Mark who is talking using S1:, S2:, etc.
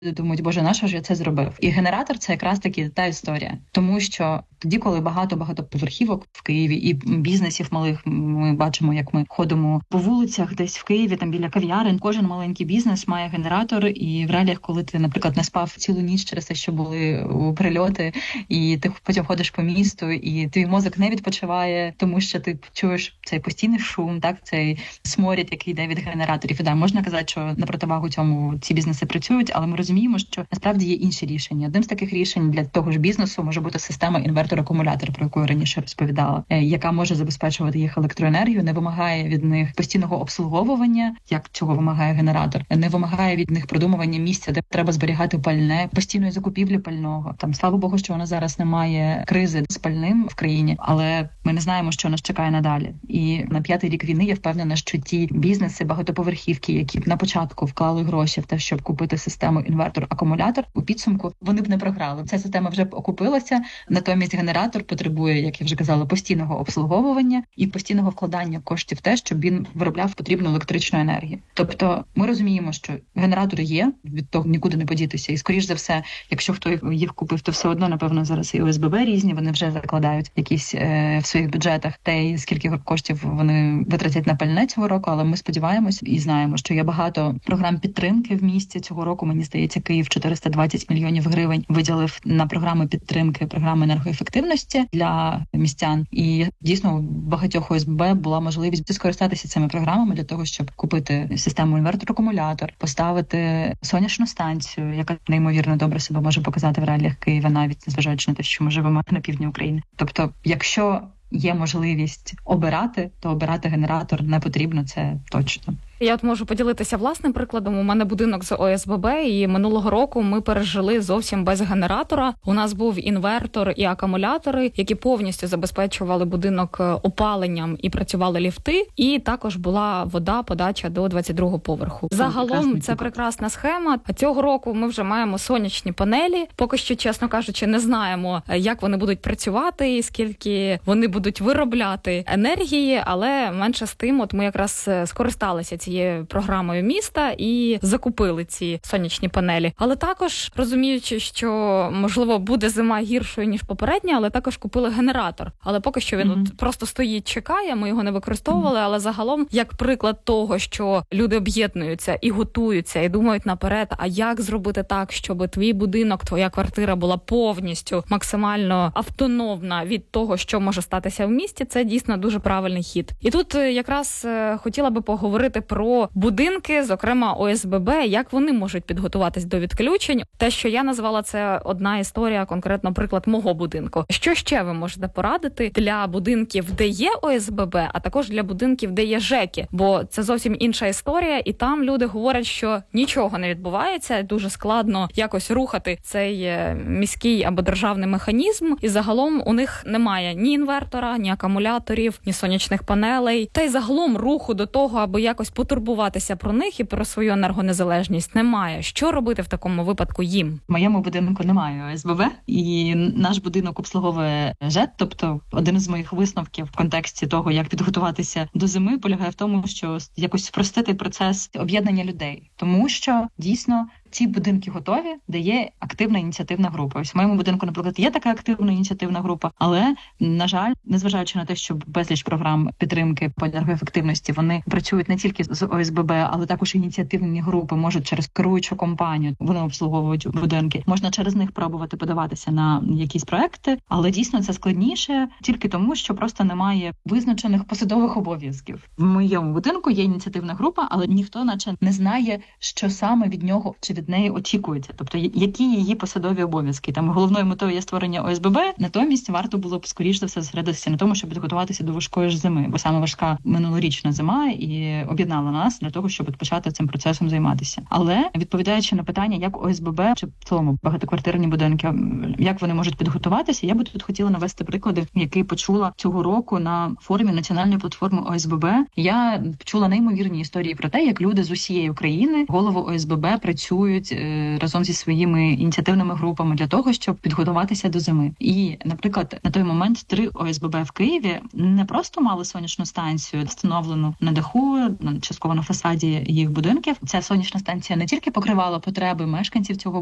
S1: думають, боже, на що ж я це зробив? І генератор – це якраз таки та історія. Тому що тоді, коли багато поверхівок в Києві і бізнесів малих, ми бачимо, як ми ходимо по вулицях десь в Києві, там біля кав'ярень, кожен маленький бізнес має генератор, і в реаліях, коли ти, наприклад, не спав цілу ніч через те, що були прильоти, і ти потім ходиш по місту, і твій мозок не відпочиває, тому що ти чуєш цей постійний шум, так, цей сморід, який йде від генераторів. І да, можна казати, що на противагу цьому ці бізнеси працюють, але ми розуміємо, що насправді є інші рішення. Одним з таких рішень для того ж бізнесу може бути система інвертор-акумулятор, про яку я раніше розповідала, яка може забезпечувати їх електроенергію, не вимагає від них постійного обслуговування, як цього вимагає генератор, не вимагає від них продумування місця, де треба зберігати пальне, постійної закупівлі пального. Там, слава Богу, що у нас зараз немає кризи з пальним в країні, але ми не знаємо, що нас чекає надалі. І на 5-й рік війни я впевнена, що ті бізнеси, багатоповерхівки, які на початку вклали гроші в те, щоб купити систему інвертор-акумулятор, у підсумку вони б не програли. Ця система вже б окупилася, натомість генератор потребує, як я вже казала, постійного обслуговування і постійного вкладання коштів в те, щоб він виробляв потрібну електричну енергію. Тобто ми розуміємо, що генератори є, від того нікуди не подітися. І, скоріш за все, якщо хто їх купив, то все одно, напевно, зараз і ОСББ різні, вони вже закладають якісь в своїх бюджетах те, скільки коштів вони витратять на пальне цього року, але ми сподіваємось і знаємо, що є багато програм підтримки в місті. Цього року, мені здається, Київ 420 мільйонів гривень виділив на програми підтримки, програми енергоефективності для містян. І дійсно у багатьох ОСББ була можливість скористатися цими програмами для того, щоб купити систему інвертор-акумулятор, поставити сонячну станцію, яка неймовірно добре себе може показати в реаліях Києва, навіть незважаючи на те, що ми живемо на півдні України. Тобто, якщо є можливість обирати, то обирати генератор не потрібно, це точно.
S2: Я от можу поділитися власним прикладом. У мене будинок з ОСББ, і минулого року ми пережили зовсім без генератора. У нас був інвертор і акумулятори, які повністю забезпечували будинок опаленням і працювали ліфти. І також була вода, подача до 22-го поверху. Загалом це прекрасна схема. А цього року ми вже маємо сонячні панелі. Поки що, чесно кажучи, не знаємо, як вони будуть працювати і скільки вони будуть виробляти енергії, але менше з тим, от ми якраз скористалися цією програмою міста і закупили ці сонячні панелі. Але також, розуміючи, що, можливо, буде зима гіршою, ніж попередня, але також купили генератор. Але поки що він от просто стоїть, чекає, ми його не використовували, але загалом, як приклад того, що люди об'єднуються і готуються, і думають наперед, а як зробити так, щоб твій будинок, твоя квартира була повністю максимально автономна від того, що може статися в місті, це дійсно дуже правильний хід. І тут якраз хотіла би поговорити про будинки, зокрема ОСББ, як вони можуть підготуватись до відключень. Те, що я назвала, це одна історія, конкретно приклад мого будинку. Що ще ви можете порадити для будинків, де є ОСББ, а також для будинків, де є ЖЕКи? Бо це зовсім інша історія, і там люди говорять, що нічого не відбувається, дуже складно якось рухати цей міський або державний механізм, і загалом у них немає ні інвертора, ні акумуляторів, ні сонячних панелей, та й загалом руху до того, аби якось потурбуватися про них і про свою енергонезалежність немає. Що робити в такому випадку їм?
S1: В моєму будинку немає ОСББ, і наш будинок обслуговує ЖЕК, тобто один з моїх висновків в контексті того, як підготуватися до зими, полягає в тому, що якось спростити процес об'єднання людей. Тому що, дійсно, ці будинки готові, де є активна ініціативна група. Ось в моєму будинку, наприклад, є така активна ініціативна група, але, на жаль, незважаючи на те, що безліч програм підтримки по енергоефективності, вони працюють не тільки з ОСББ, але також ініціативні групи можуть через керуючу компанію, вони обслуговують будинки. Можна через них пробувати подаватися на якісь проекти, але дійсно це складніше тільки тому, що просто немає визначених посадових обов'язків. В моєму будинку є ініціативна група, але ніхто наче не знає, що саме від нього чи від неї очікується, тобто які її посадові обов'язки. Там головною метою є створення ОСББ, натомість варто було б скоріш за все зосередитися на тому, щоб підготуватися до важкої ж зими, бо саме важка минулорічна зима і об'єднала нас для того, щоб почати цим процесом займатися. Але відповідаючи на питання, як ОСББ чи в цілому багатоквартирні будинки, як вони можуть підготуватися, я би тут хотіла навести приклади, які почула цього року на форумі Національної платформи ОСББ. Я почула неймовірні історії про те, як люди з усієї України, голови ОСББ, працюють працюють разом зі своїми ініціативними групами для того, щоб підготуватися до зими. І, наприклад, на той момент 3 ОСББ в Києві не просто мали сонячну станцію, встановлену на даху, частково на фасаді їх будинків. Ця сонячна станція не тільки покривала потреби мешканців цього